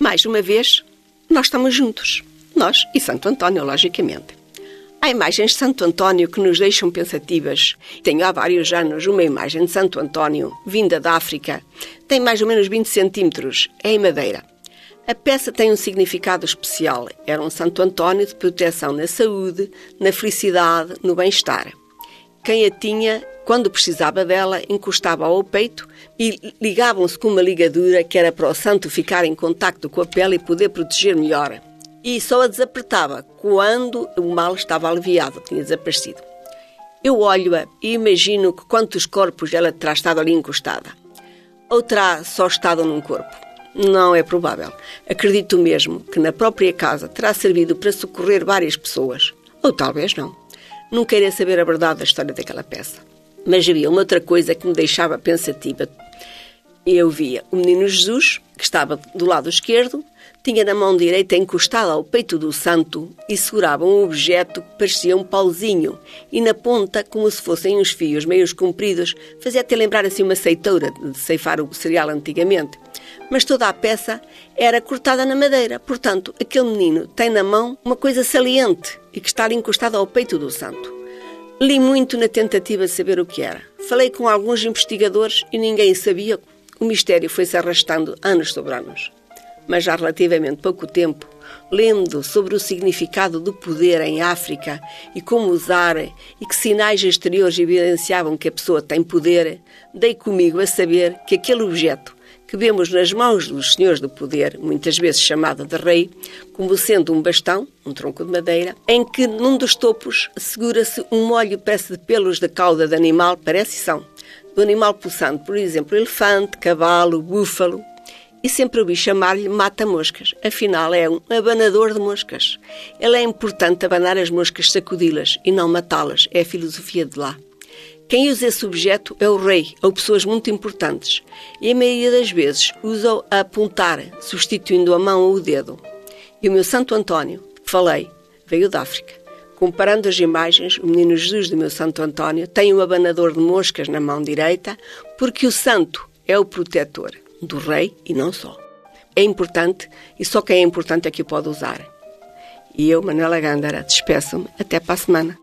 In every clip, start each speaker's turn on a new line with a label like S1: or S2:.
S1: Mais uma vez, nós estamos juntos. Nós e Santo António, logicamente. Há imagens de Santo António que nos deixam pensativas. Tenho há vários anos uma imagem de Santo António, vinda da África. Tem mais ou menos 20 centímetros. É em madeira. A peça tem um significado especial. Era um Santo António de proteção na saúde, na felicidade, no bem-estar. Quem a tinha, quando precisava dela, encostava ao peito e ligavam-se com uma ligadura que era para o santo ficar em contacto com a pele e poder proteger melhor. E só a desapertava quando o mal estava aliviado, tinha desaparecido. Eu olho-a e imagino que quantos corpos ela terá estado ali encostada. Ou terá só estado num corpo? Não é provável. Acredito mesmo que na própria casa terá servido para socorrer várias pessoas. Ou talvez não. Não queria saber a verdade da história daquela peça. Mas havia uma outra coisa que me deixava pensativa. Eu via o menino Jesus, que estava do lado esquerdo, tinha na mão direita encostada ao peito do santo e segurava um objeto que parecia um pauzinho e na ponta, como se fossem uns fios meios compridos, fazia até lembrar assim uma ceiteira de ceifar o cereal antigamente. Mas toda a peça era cortada na madeira, portanto, aquele menino tem na mão uma coisa saliente e que está ali encostada ao peito do santo. Li muito na tentativa de saber o que era. Falei com alguns investigadores e ninguém sabia. O mistério foi-se arrastando anos sobre anos. Mas há relativamente pouco tempo, lendo sobre o significado do poder em África e como usar e que sinais exteriores evidenciavam que a pessoa tem poder, dei comigo a saber que aquele objeto que vemos nas mãos dos senhores do poder, muitas vezes chamado de rei, como sendo um bastão, um tronco de madeira, em que num dos topos segura-se um molho parece de pelos da cauda de animal, parece e são, do animal pulsante, por exemplo, elefante, cavalo, búfalo. E sempre ouvi chamar-lhe mata-moscas. Afinal, é um abanador de moscas. Ele é importante abanar as moscas, sacudi-las e não matá-las. É a filosofia de lá. Quem usa esse objeto é o rei ou pessoas muito importantes. E a maioria das vezes usa-o a apontar, substituindo a mão ou o dedo. E o meu Santo António, que falei, veio da África. Comparando as imagens, o menino Jesus do meu Santo António tem um abanador de moscas na mão direita porque o santo é o protetor do rei e não só. É importante e só quem é importante é que o pode usar. E eu, Manuela Gândara, despeço-me até para a semana.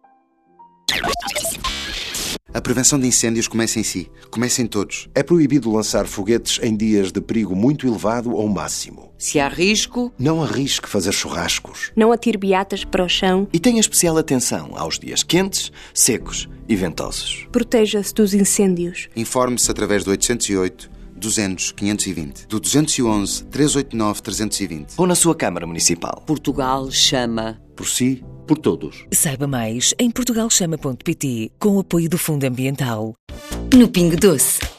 S2: A prevenção de incêndios começa em si. Começa em todos.
S3: É proibido lançar foguetes em dias de perigo muito elevado ou máximo.
S4: Se há risco,
S3: não arrisque fazer churrascos.
S5: Não atire beatas para o chão.
S6: E tenha especial atenção aos dias quentes, secos e ventosos.
S5: Proteja-se dos incêndios.
S2: Informe-se através do 808 200 520, do 211 389 320.
S6: Ou na sua Câmara Municipal.
S4: Portugal chama.
S3: Por si, por todos.
S7: Saiba mais em portugalchama.pt, com o apoio do Fundo Ambiental.
S8: No Pingo Doce,